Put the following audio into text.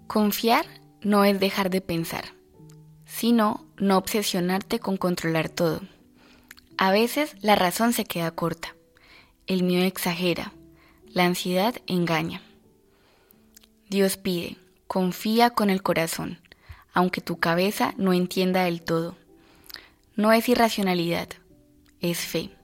Confiar no es dejar de pensar, sino no obsesionarte con controlar todo. A veces la razón se queda corta, el miedo exagera, la ansiedad engaña. Dios pide, confía con el corazón, aunque tu cabeza no entienda del todo. No es irracionalidad, es fe.